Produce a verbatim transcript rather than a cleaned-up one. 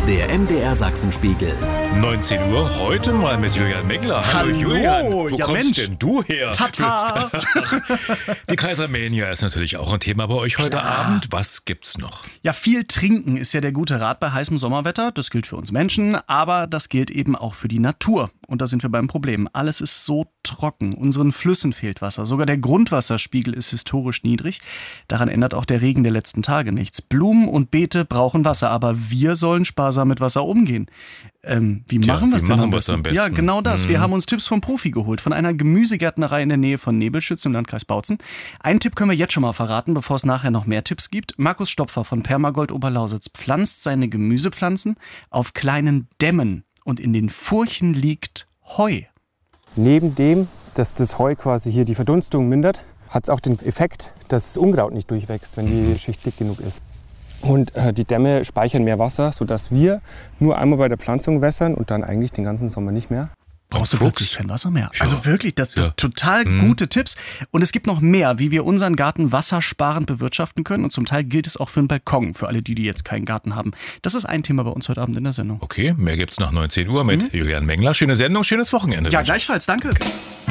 Der M D R Sachsenspiegel. neunzehn Uhr, heute mal mit Julian Mengler. Hallo, Hallo Julian, wo ja, kommst Mensch. denn du her? Tata! Die Kaisermania ist natürlich auch ein Thema bei euch heute Klar. Abend. Was gibt's noch? Ja, viel trinken ist ja der gute Rat bei heißem Sommerwetter. Das gilt für uns Menschen, aber das gilt eben auch für die Natur. Und da sind wir beim Problem. Alles ist so trocken. Unseren Flüssen fehlt Wasser. Sogar der Grundwasserspiegel ist historisch niedrig. Daran ändert auch der Regen der letzten Tage nichts. Blumen und Beete brauchen Wasser, aber wir sollen sparsam mit Wasser umgehen. Ähm, wie Ja, machen wir es wie denn machen am wir's besten? am besten? Ja, genau das. Wir haben uns Tipps vom Profi geholt, von einer Gemüsegärtnerei in der Nähe von Nebelschütz im Landkreis Bautzen. Einen Tipp können wir jetzt schon mal verraten, bevor es nachher noch mehr Tipps gibt. Markus Stopfer von Permagold Oberlausitz pflanzt seine Gemüsepflanzen auf kleinen Dämmen und in den Furchen liegt Heu. Neben dem, dass das Heu quasi hier die Verdunstung mindert, hat es auch den Effekt, dass das Unkraut nicht durchwächst, wenn die Schicht dick genug ist. Und äh, die Dämme speichern mehr Wasser, sodass wir nur einmal bei der Pflanzung wässern und dann eigentlich den ganzen Sommer nicht mehr. Brauchst du Fuchs. plötzlich kein Wasser mehr. Ja. Also wirklich, das sind Ja. total gute Tipps. Und es gibt noch mehr, wie wir unseren Garten wassersparend bewirtschaften können. Und zum Teil gilt es auch für einen Balkon, für alle die, die jetzt keinen Garten haben. Das ist ein Thema bei uns heute Abend in der Sendung. Okay, mehr gibt's nach neunzehn Uhr mit Julian Mengler. Schöne Sendung, schönes Wochenende. Ja, wünsche ich. gleichfalls, danke.